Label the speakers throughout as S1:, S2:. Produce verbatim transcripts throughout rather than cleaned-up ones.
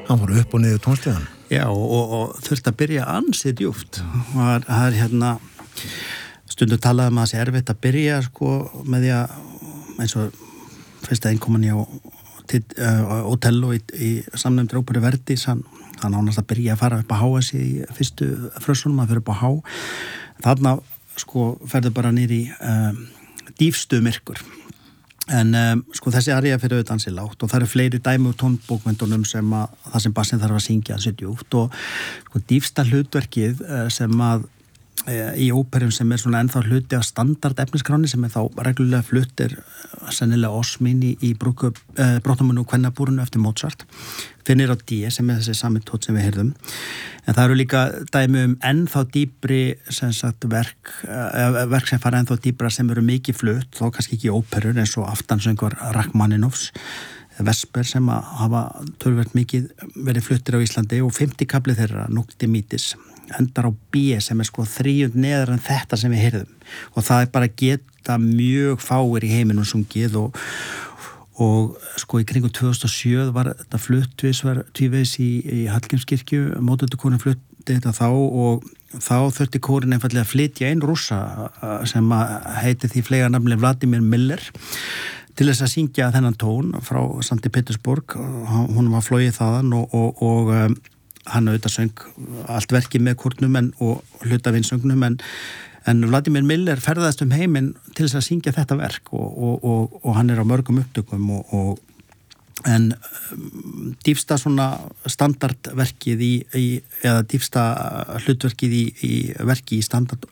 S1: Hann fór upp og niður tónstíðan.
S2: Já, og, og, og þurfti að byrja ansið djúpt. Það er hérna, stundu talaði um að það sé erfitt að byrja sko með því að, eins og fyrsta einkoman ég á uh, Otello í, í samnefndir óperu Verdís, hann, hann ánast að byrja að fara upp á H S í fyrstu frössunum, að fyrir upp á H. Þarna sko ferðu bara nýr í um, dýfstu myrkur. En um, sko þessi aría fyrir auðvitað ansi lágt og það eru fleiri dæmi úr tónbókmyndunum sem að það sem bassinn þarf að syngja ansi djúpt og sko dýfsta hlutverkið uh, sem að uh, í óperum sem er svona ennþá hluti af standard efniskráni sem er þá reglulega fluttir uh, sennilega Osmin í, í uh, Brottamunu og Kvennabúrunu eftir Mozart, finnir á D sem er þessi sami tótt sem við heyrðum. En það eru líka dæmi um ennþá dýpri sem sagt verk, uh, verk sem fara ennþá dýpra sem eru mikið flutt, þó kannski ekki óperur eins og aftansöngur Rachmaninoffs, Vesper sem að hafa töluvert mikið verið fluttir á Íslandi og fimmti kafli þeirra, Noctimitis, endar á B sem er sko þríund neðar en þetta sem við heyrðum og það er bara geta mjög fáir í heiminum sungið og og sko í kringum tvö þúsund og sjö var þetta flutt tvívegis í, í Hallgrímskirkju, móttökukórinn flutti þetta þá og þá þurfti kórinn einfallega að flytja inn rússa sem heiti því flega nafni Vladimir Miller til þess að syngja þennan tón frá Sankt Petersburg, hún var flogið þaðan og, og, og um, hann auðvitað söng allt verkið með kórnum en, og hluta vinsöngnum en En Vladimir Miller ferðast um heiminn til þess að syngja þetta verk og, og, og, og hann er á mörgum upptökum og, og en um, dýfsta svona standardverkið í, í eða dýfsta hlutverkið í, í verki í standard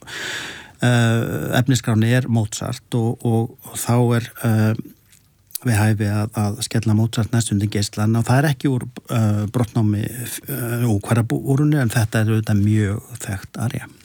S2: uh, efniskráni er Mozart og, og, og þá er uh, við hæfi að, að skella Mozart næstundi geislan og það er ekki úr uh, brottnámi uh, og hverjabúrunni en þetta er auðvitað mjög þekkt aría.